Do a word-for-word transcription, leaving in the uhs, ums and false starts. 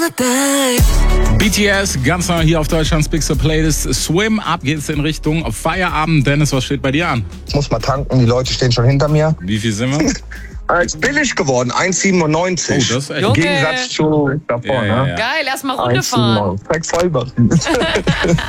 B T S, ganz neu hier auf Deutschlands Bigster Playlist. Swim, ab geht's in Richtung Feierabend. Dennis, was steht bei dir an? Ich muss mal tanken, die Leute stehen schon hinter mir. Wie viel sind wir? Es ist billig geworden, eins Komma siebenundneunzig. Oh, das ist echt Im Junge. Gegensatz zu davor, Ja, ja, ne? ja. Geil, erstmal Runde fahren. eins Komma siebenundneunzig. Voll machen.